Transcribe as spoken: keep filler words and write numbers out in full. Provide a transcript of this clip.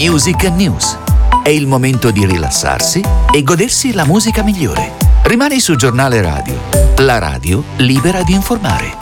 Music and News. È il momento di rilassarsi e godersi la musica migliore. Rimani su Giornale Radio, la radio libera di informare.